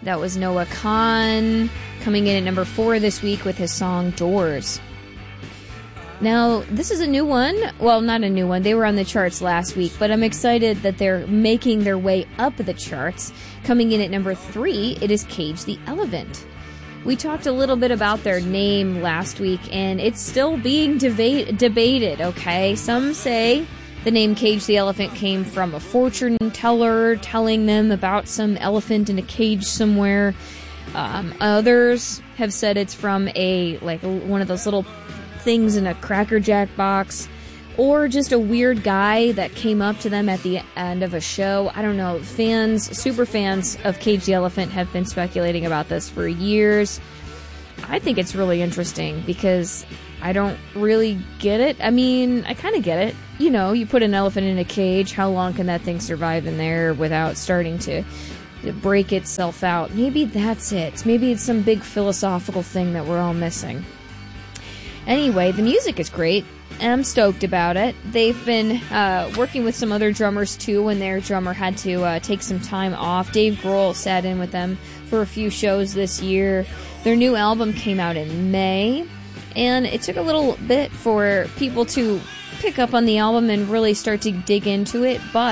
That was Noah Kahan, coming in at number 4 this week with his song Doors. Now, this is a new one. Well, not a new one. They were on the charts last week, but I'm excited that they're making their way up the charts. Coming in at number 3, it is Cage the Elephant. We talked a little bit about their name last week, and it's still being debated, okay? Some say the name Cage the Elephant came from a fortune teller telling them about some elephant in a cage somewhere. Others have said it's from one of those little things in a Cracker Jack box, or just a weird guy that came up to them at the end of a show. I don't know. Super fans of Cage the Elephant have been speculating about this for years. I think it's really interesting because I don't really get it. I mean, I kind of get it. You know, you put an elephant in a cage, how long can that thing survive in there without starting to break itself out? Maybe that's it. Maybe it's some big philosophical thing that we're all missing. Anyway, the music is great. I'm stoked about it. They've been working with some other drummers too when their drummer had to take some time off. Dave Grohl sat in with them for a few shows this year. Their new album came out in May, and it took a little bit for people to pick up on the album and really start to dig into it, but